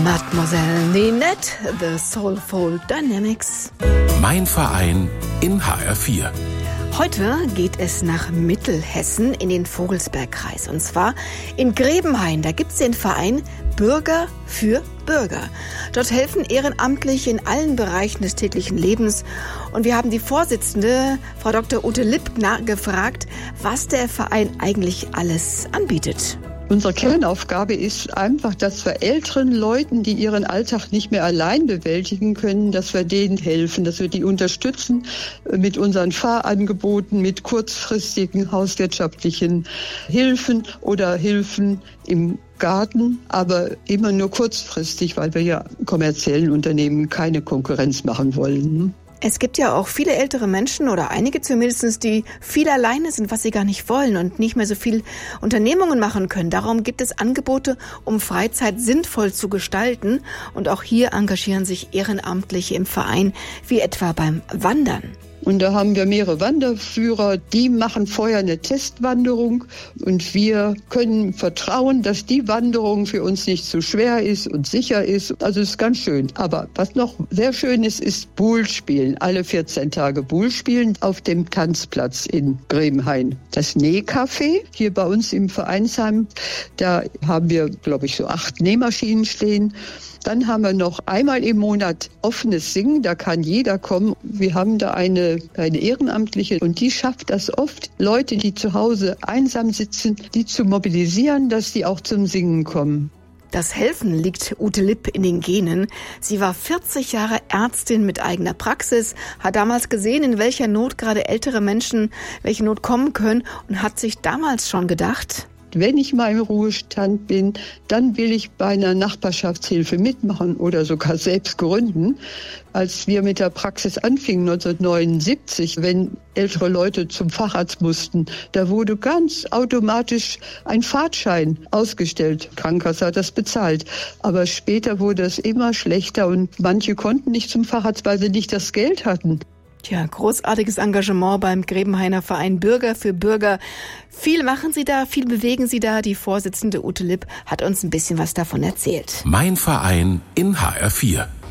Mademoiselle Ninette, The Soulful Dynamics. Mein Verein in HR4. Heute geht es nach Mittelhessen in den Vogelsbergkreis. Und zwar in Grebenhain. Da gibt es den Verein Bürger für Bürger. Dort helfen Ehrenamtliche in allen Bereichen des täglichen Lebens. Und wir haben die Vorsitzende, Frau Dr. Ute Lippner, gefragt, was der Verein eigentlich alles anbietet. Unsere Kernaufgabe ist einfach, dass wir älteren Leuten, die ihren Alltag nicht mehr allein bewältigen können, dass wir denen helfen, dass wir die unterstützen mit unseren Fahrangeboten, mit kurzfristigen hauswirtschaftlichen Hilfen oder Hilfen im Garten, aber immer nur kurzfristig, weil wir ja kommerziellen Unternehmen keine Konkurrenz machen wollen. Es gibt ja auch viele ältere Menschen oder einige zumindest, die viel alleine sind, was sie gar nicht wollen und nicht mehr so viel Unternehmungen machen können. Darum gibt es Angebote, um Freizeit sinnvoll zu gestalten. Und auch hier engagieren sich Ehrenamtliche im Verein, wie etwa beim Wandern. Und da haben wir mehrere Wanderführer, die machen vorher eine Testwanderung und wir können vertrauen, dass die Wanderung für uns nicht zu schwer ist und sicher ist. Also ist ganz schön. Aber was noch sehr schön ist, ist Boule spielen. Alle 14 Tage Boule spielen auf dem Tanzplatz in Grebenhain. Das Nähcafé hier bei uns im Vereinsheim, da haben wir, glaube ich, so 8 Nähmaschinen stehen. Dann haben wir noch einmal im Monat offenes Singen, da kann jeder kommen. Wir haben da eine Ehrenamtliche und die schafft das oft, Leute, die zu Hause einsam sitzen, die zu mobilisieren, dass die auch zum Singen kommen. Das Helfen liegt Ute Lipp in den Genen. Sie war 40 Jahre Ärztin mit eigener Praxis, hat damals gesehen, in welcher Not gerade ältere Menschen, welche Not kommen können und hat sich damals schon gedacht: Wenn ich mal im Ruhestand bin, dann will ich bei einer Nachbarschaftshilfe mitmachen oder sogar selbst gründen. Als wir mit der Praxis anfingen 1979, wenn ältere Leute zum Facharzt mussten, da wurde ganz automatisch ein Fahrtschein ausgestellt. Die Krankenkasse hat das bezahlt. Aber später wurde es immer schlechter und manche konnten nicht zum Facharzt, weil sie nicht das Geld hatten. Tja, großartiges Engagement beim Grebenhainer Verein Bürger für Bürger. Viel machen Sie da, viel bewegen Sie da. Die Vorsitzende Ute Lipp hat uns ein bisschen was davon erzählt. Mein Verein in HR4.